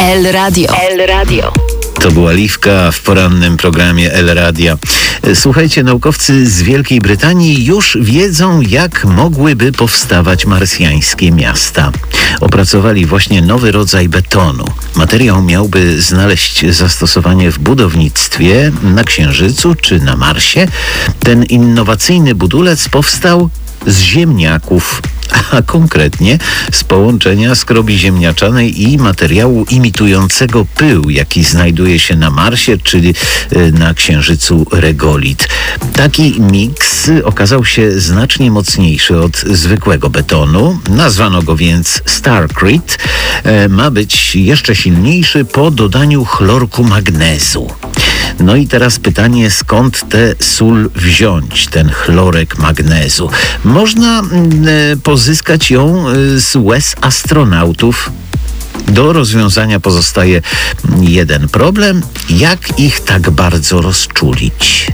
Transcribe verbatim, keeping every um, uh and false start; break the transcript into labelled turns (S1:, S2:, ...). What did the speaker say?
S1: El Radio. El Radio.
S2: To była Liwka w porannym programie El Radia. Słuchajcie, naukowcy z Wielkiej Brytanii już wiedzą, jak mogłyby powstawać marsjańskie miasta. Opracowali właśnie nowy rodzaj betonu. Materiał miałby znaleźć zastosowanie w budownictwie na Księżycu czy na Marsie. Ten innowacyjny budulec powstał z ziemniaków, a konkretnie z połączenia skrobi ziemniaczanej i materiału imitującego pył, jaki znajduje się na Marsie, czyli na Księżycu regolit. Taki miks okazał się znacznie mocniejszy od zwykłego betonu. Nazwano go więc Starcrete. Ma być jeszcze silniejszy po dodaniu chlorku magnezu. No i teraz pytanie, skąd tę sól wziąć, ten chlorek magnezu? Można e, pozyskać ją z łez astronautów. Do rozwiązania pozostaje jeden problem: jak ich tak bardzo rozczulić?